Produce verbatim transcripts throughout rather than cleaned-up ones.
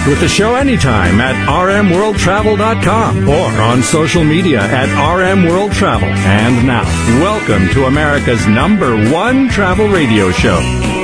with the show anytime at r m world travel dot com or on social media at r m world travel. And now, welcome to America's number one travel radio show.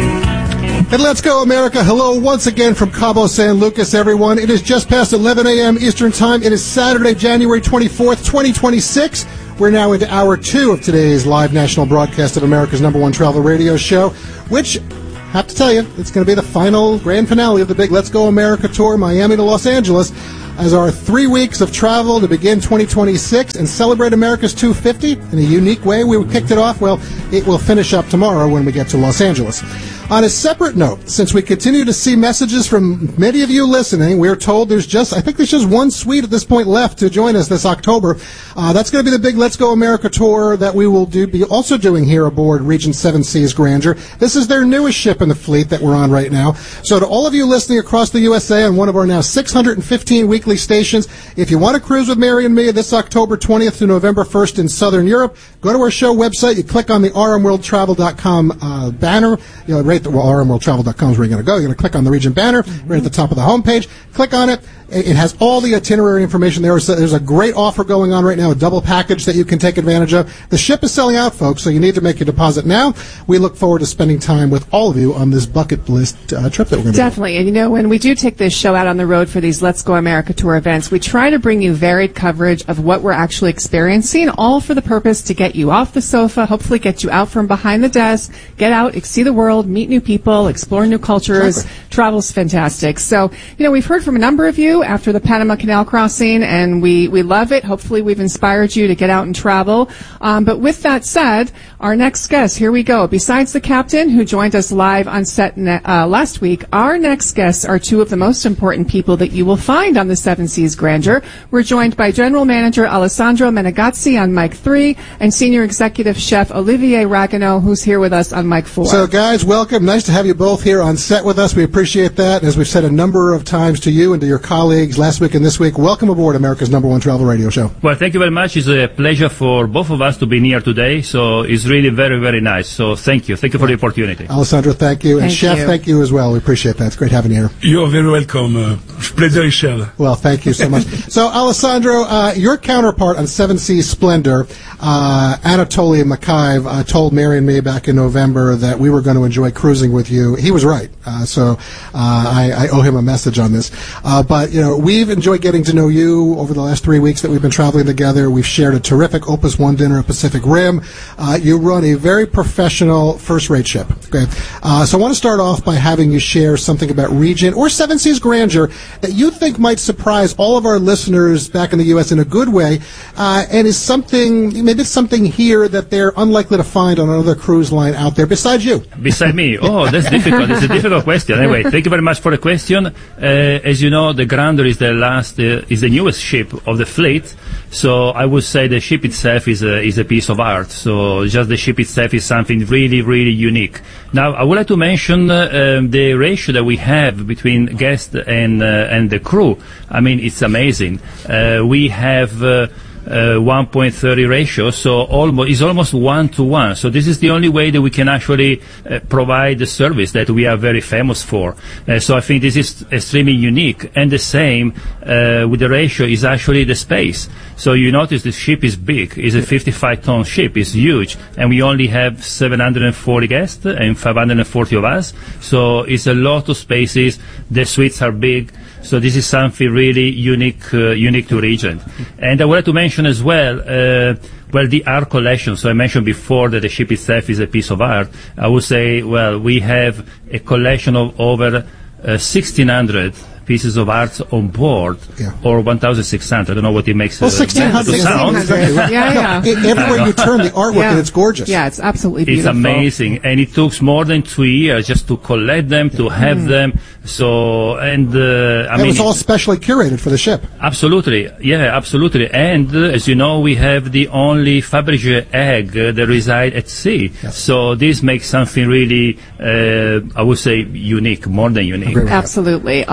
And let's go, America. Hello once again from Cabo San Lucas, everyone. It is just past eleven a.m. Eastern Time. It is Saturday, January twenty-fourth, twenty twenty-six. We're now into hour two of today's live national broadcast of America's number one travel radio show, which, I have to tell you, it's going to be the final grand finale of the big Let's Go America tour, Miami to Los Angeles, as our three weeks of travel to begin twenty twenty-six and celebrate America's two fifty in a unique way. We kicked it off. Well, it will finish up tomorrow when we get to Los Angeles. On a separate note, since we continue to see messages from many of you listening, we're told there's just, I think there's just one suite at this point left to join us this October. Uh, that's going to be the big Let's Go America tour that we will do, be also doing here aboard Regent Seven Seas Grandeur. This is their newest ship in the fleet that we're on right now. So to all of you listening across the U S A on one of our now six hundred fifteen weekly stations, if you want to cruise with Mary and me this October twentieth to November first in Southern Europe, go to our show website. You click on the r m world travel dot com uh, banner. You know, right, well, r m world travel dot com is where you're going to go. You're going to click on the Regent banner right at the top of the homepage. Click on it. It has all the itinerary information there. There's a great offer going on right now, a double package that you can take advantage of. The ship is selling out, folks, so you need to make your deposit now. We look forward to spending time with all of you on this bucket list uh, trip that we're going to do. Definitely. And, you know, when we do take this show out on the road for these Let's Go America Tour events, we try to bring you varied coverage of what we're actually experiencing, all for the purpose to get you off the sofa, hopefully get you out from behind the desk, get out, see the world, meet new people, explore new cultures. Exactly. Travel's fantastic. So, you know, we've heard from a number of you after the Panama Canal crossing, and we, we love it. Hopefully we've inspired you to get out and travel. Um, but with that said, our next guest, here we go. Besides the captain who joined us live on set ne- uh, last week, our next guests are two of the most important people that you will find on the Seven Seas Grandeur. We're joined by General Manager Alessandro Menegazzi on mic three and Senior Executive Chef Olivier Ragueneau, who's here with us on mic four. So, guys, welcome. Nice to have you both here on set with us. We appreciate that. As we've said a number of times to you and to your colleagues last week and this week, welcome aboard America's number one travel radio show. Well, thank you very much. It's a pleasure for both of us to be here today. So it's really very, very nice. So thank you. Thank you for the opportunity. Alessandro, thank you. And Thank Chef, you. thank you as well. We appreciate that. It's great having you here. You're very welcome. Uh, pleasure is shared. Well, thank you so much. So, Alessandro, uh, your counterpart on Seven Seas Splendor, uh, Anatoly Makayev, uh, told Mary and me back in November that we were going to enjoy cruising with you. He was right. Uh, so uh, I, I owe him a message on this. Uh, but, you know, we've enjoyed getting to know you over the last three weeks that we've been traveling together. We've shared a terrific Opus One dinner at Pacific Rim. Uh, you run a very professional first-rate ship. Okay. Uh, so I want to start off by having you share something about Regent or Seven Seas Grandeur that you think might surprise all of our listeners back in the U S in a good way, uh, and is something, maybe it's something here that they're unlikely to find on another cruise line out there besides you. Beside me? Oh, that's difficult. It's a difficult question. Anyway, thank you very much for the question. Uh, as you know, the Grandeur is the last, uh, is the newest ship of the fleet. So I would say the ship itself is a, is a piece of art. So just the ship itself is something really, really unique. Now, I would like to mention uh, um, the ratio that we have between guests and uh, and the crew. I mean, it's amazing. Uh, we have uh, uh, one point three ratio, so almost it's almost one to one. So this is the only way that we can actually uh, provide the service that we are very famous for. Uh, so I think this is extremely unique. And the same uh, with the ratio is actually the space. So you notice the ship is big. It's a fifty-five ton ship. It's huge. And we only have seven hundred forty guests and five hundred forty of us. So it's a lot of spaces. The suites are big. So this is something really unique, uh, unique to Regent. And I would like to mention as well, uh, well, the art collection. So I mentioned before that the ship itself is a piece of art. I would say, well, we have a collection of over uh, sixteen hundred pieces of art on board, yeah. or one thousand six hundred. I don't know what it makes. Well, uh, sixteen hundred. Yeah, yeah. Everywhere you turn, the artwork, Yeah. and it's gorgeous. Yeah, it's absolutely It's beautiful. amazing, and it took more than two years just to collect them, to have Mm. them. So, and uh, I That mean, was all specially curated for the ship. absolutely, yeah, absolutely. And uh, as you know, we have the only Fabergé egg uh, that reside at sea. Yes. So this makes something really, uh, I would say, unique, more than unique. Agree with that. Absolutely. All right.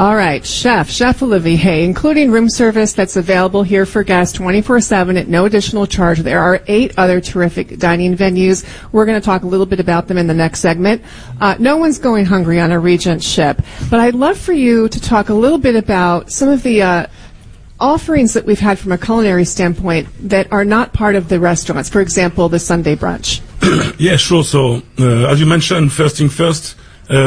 Regent Chef, Chef Olivier, including room service that's available here for guests twenty-four seven at no additional charge. There are eight other terrific dining venues. We're going to talk a little bit about them in the next segment. Uh, no one's going hungry on a Regent ship, but I'd love for you to talk a little bit about some of the uh, offerings that we've had from a culinary standpoint that are not part of the restaurants. For example, the Sunday brunch. Yeah, sure. So, uh, as you mentioned, first thing first,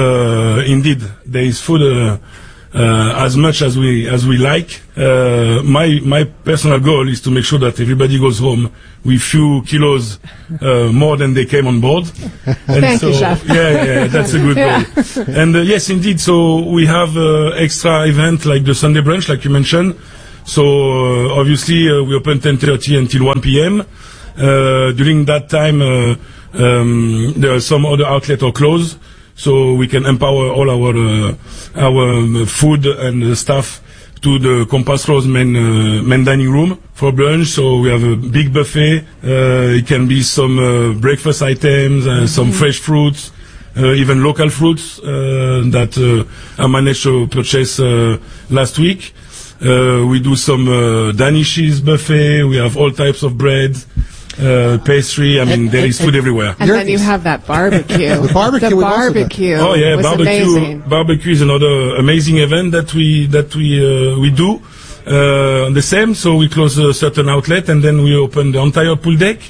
uh, indeed, there is food uh, uh, as much as we as we like. Uh, my my personal goal is to make sure that everybody goes home with few kilos uh, more than they came on board. And Thank so, you, Chef. Yeah, yeah, that's a good Yeah. goal. And uh, yes, indeed. So we have uh, extra event like the Sunday brunch, like you mentioned. So uh, obviously uh, we open ten thirty until one p.m. Uh, during that time, uh, um, there are some other outlets are closed, so we can empower all our uh, our um, food and uh, staff to the Compass Rose main uh, main dining room for brunch. So we have a big buffet. Uh, it can be some uh, breakfast items, uh, some fresh fruits, uh, even local fruits uh, that uh, I managed to purchase uh, last week. Uh, we do some uh, Danish cheese buffet. We have all types of bread, uh, pastry. I mean, And- there is and- food everywhere. And You're- then you have that barbecue. The barbecue The was also good. barbecue. Oh yeah, was barbecue. amazing. Barbecue is another amazing event that we that we uh, we do. Uh, the same. So we close a certain outlet and then we open the entire pool deck.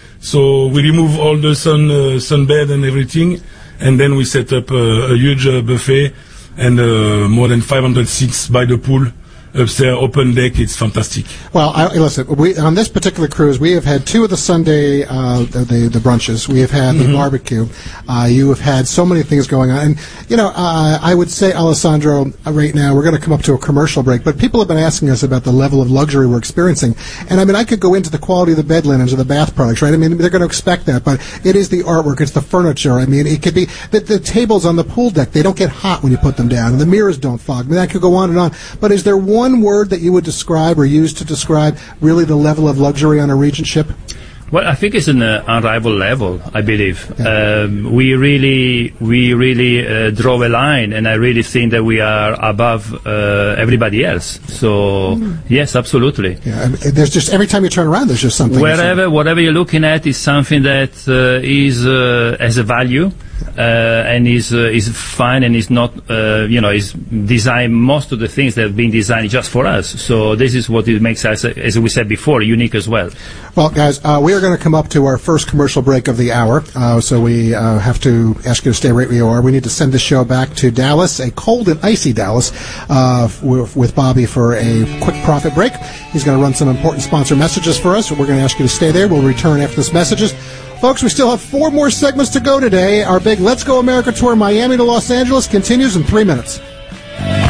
So we remove all the sun uh, sunbed and everything, and then we set up uh, a huge uh, buffet and uh, more than five hundred seats by the pool. Upstairs, open deck, it's fantastic. Well, I, listen, we, on this particular cruise, we have had two of the Sunday, uh, the, the, the brunches. We have had Mm-hmm. the barbecue. Uh, you have had so many things going on. And, you know, uh, I would say, Alessandro, uh, right now, we're going to come up to a commercial break, but people have been asking us about the level of luxury we're experiencing. And, I mean, I could go into the quality of the bed linens or the bath products, right? I mean, they're going to expect that, but it is the artwork, it's the furniture. I mean, it could be the, the tables on the pool deck. They don't get hot when you put them down, and the mirrors don't fog. I mean, I could go on and on. But is there one One word that you would describe or use to describe really the level of luxury on a Regent ship? Well, I think it's an uh, unrivaled level, I believe. Um, we really, we really uh, draw a line, and I really think that we are above uh, everybody else. So, mm. yes, absolutely. Yeah, I mean, there's just, every time you turn around, there's just something. Wherever, whatever you're looking at is something that uh, is uh, has a value. Uh, and is uh, is fine and is not uh, you know is designed. Most of the things that have been designed just for us. So this is what it makes us, as we said before, unique as well. Well, guys, uh, we are going to come up to our first commercial break of the hour. Uh, so we uh, have to ask you to stay right where you are. We need to send the show back to Dallas, a cold and icy Dallas, uh, with, with Bobby for a quick profit break. He's going to run some important sponsor messages for us. So we're going to ask you to stay there. We'll return after this messages. Folks, we still have four more segments to go today. Our big Let's Go America tour, Miami to Los Angeles, continues in three minutes.